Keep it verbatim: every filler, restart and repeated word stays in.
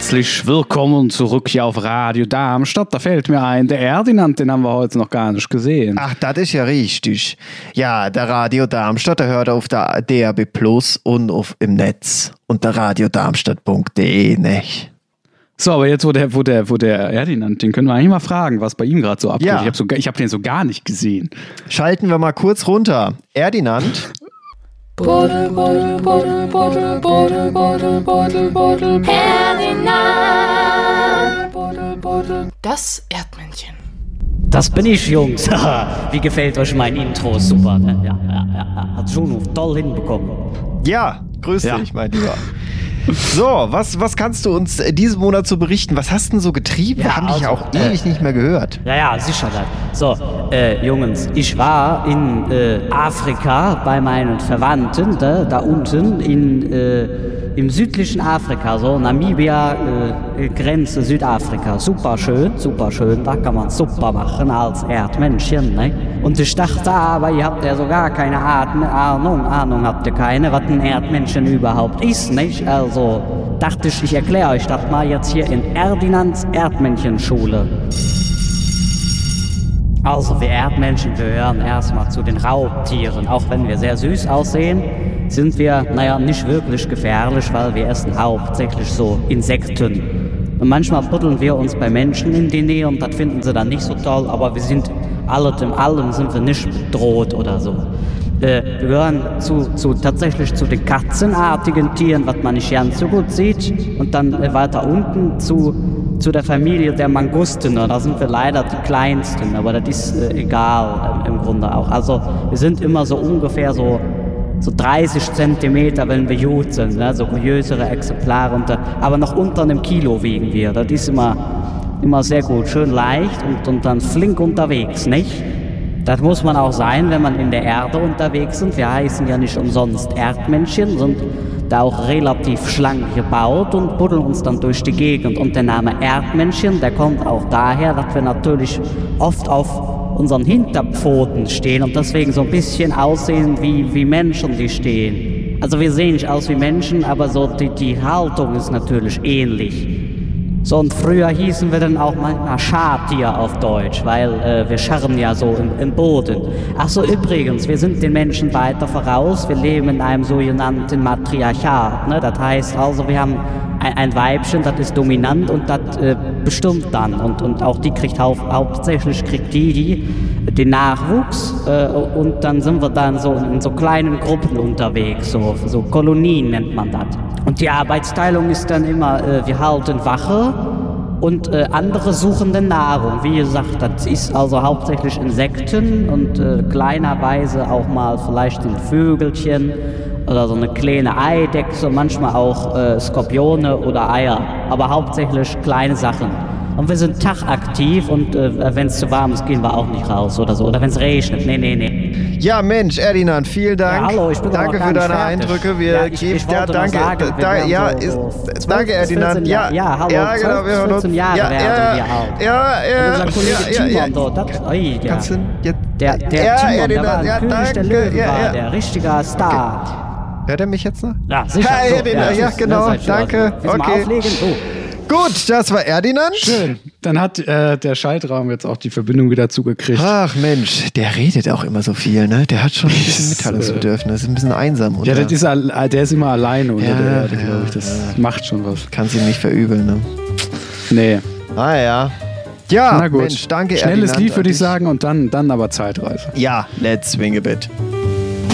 Herzlich willkommen zurück hier auf Radio Darmstadt. Da fällt mir ein, der Erdinand, den haben wir heute noch gar nicht gesehen. Ach, das ist ja richtig. Ja, der Radio Darmstadt, der hört auf der D A B Plus und auf im Netz unter radiodarmstadt punkt de, nicht? So, aber jetzt, wo der, wo der, wo der Erdinand, den können wir eigentlich mal fragen, was bei ihm gerade so abgeht. Ja. Ich habe so, ich hab den so gar nicht gesehen. Schalten wir mal kurz runter. Erdinand. Buddel, buddel, buddel, buddel, buddel, buddel, buddel, buddel, Erdinand. Buddel, buddel. Das Erdmännchen. Das bin ich, Jungs. Wie gefällt euch mein Intro? Super, ne? Ja, ja, ja. Hat Juno toll hinbekommen. Ja, grüß Ja. dich, mein Lieber. So, was, was kannst du uns diesen Monat so berichten? Was hast du denn so getrieben? Ja, Wir haben dich ja also, auch äh, ewig nicht mehr gehört. Ja, ja, sicher. Das. So, äh, Jungs, ich war in äh, Afrika bei meinen Verwandten, da, da unten in, äh, im südlichen Afrika, so Namibia, äh, Grenze Südafrika. Super schön, super schön. Da kann man super machen als Erdmännchen, ne? Und ich dachte, aber ihr habt ja so gar keine Ahnung, Ahnung habt ihr keine, was ein Erdmännchen überhaupt ist, nicht? Also dachte ich, ich erkläre euch das mal jetzt hier in Erdinands Erdmännchenschule. Also wir Erdmännchen gehören erstmal zu den Raubtieren. Auch wenn wir sehr süß aussehen, sind wir, naja, nicht wirklich gefährlich, weil wir essen hauptsächlich so Insekten. Und manchmal buddeln wir uns bei Menschen in die Nähe und das finden sie dann nicht so toll, aber wir sind alles in allem sind wir nicht bedroht oder so. Äh, wir gehören zu, zu, tatsächlich zu den katzenartigen Tieren, was man nicht ganz so gut sieht. Und dann äh, weiter unten zu, zu der Familie der Mangusten. Da sind wir leider die kleinsten, aber das ist äh, egal äh, im Grunde auch. Also wir sind immer so ungefähr so, so dreißig Zentimeter, wenn wir gut sind, ne? So größere Exemplare. Und, äh, aber noch unter einem Kilo wiegen wir. Das ist immer, immer sehr gut, schön leicht und, und dann flink unterwegs, nicht? Das muss man auch sein, wenn man in der Erde unterwegs ist. Wir heißen ja nicht umsonst Erdmännchen, sind da auch relativ schlank gebaut und buddeln uns dann durch die Gegend. Und der Name Erdmännchen, der kommt auch daher, dass wir natürlich oft auf unseren Hinterpfoten stehen und deswegen so ein bisschen aussehen wie, wie Menschen, die stehen. Also wir sehen nicht aus wie Menschen, aber so die, die Haltung ist natürlich ähnlich. So, und früher hießen wir dann auch manchmal Schartier auf Deutsch, weil äh, wir scharren ja so im, im Boden. Ach so, übrigens, wir sind den Menschen weiter voraus, wir leben in einem sogenannten Matriarchat, ne? Das heißt also, wir haben ein, ein Weibchen, das ist dominant und das äh, bestimmt dann. Und, und auch die kriegt hau hauptsächlich kriegt die, die den Nachwuchs äh, und dann sind wir dann so in so kleinen Gruppen unterwegs, so, so Kolonien nennt man das. Und die Arbeitsteilung ist dann immer, äh, wir halten Wache und äh, andere suchen dann Nahrung. Wie gesagt, das ist also hauptsächlich Insekten und äh, kleinerweise auch mal vielleicht ein Vögelchen oder so eine kleine Eidechse, manchmal auch äh, Skorpione oder Eier, aber hauptsächlich kleine Sachen. Und wir sind tagaktiv und äh, wenn es zu warm ist, gehen wir auch nicht raus oder so. Oder wenn es regnet. Nee, nee, nee. Ja, Mensch, Erdinand, vielen Dank. Ja, hallo, ich bin danke aber für gar deine nicht fertig. Eindrücke. Wir Ja, ich- geben, ich wollte ja, nur danke. sagen, wir da, werden ja, so- ist, so zwölf danke, bis Erdinand. vierzehn Ja, Jahre- ja, hallo, ja, genau, zwölf wir bis hören uns. vierzehn Jahre ja, werden ja, wir alt. ja, ja, Und unser Kollege ja, ja, Timon ja. dort, das, oi, der, Kannst du jetzt, der, der ja, Timon, der Erdinand, war ein ja, König der danke, Löwen, ja, war ja. der richtiger Star. Hört er mich jetzt noch? Ja, sicher. Ja, so, Erdinand, ja, tschüss, genau, ne, seid danke, schön. Willst du mal okay. auflegen? Oh. Gut, das war Erdinand. Schön. Dann hat äh, der Schaltraum jetzt auch die Verbindung wieder zugekriegt. Ach Mensch, der redet auch immer so viel, ne? Der hat schon ein bisschen Mitteilungsbedürfnis, ist ein bisschen einsam. Ja, oder? das ist, all- der ist immer alleine unter Ja, der Erde, ja, glaube ich. Das macht schon was. Kannst ihm nicht verübeln, ne? Nee. Ah ja. Ja, Na gut. Mensch, danke Schnelles Erdinand, Lied, würde an ich sagen, und dann, dann aber Zeitreise. dich. Ja, let's swing a bit.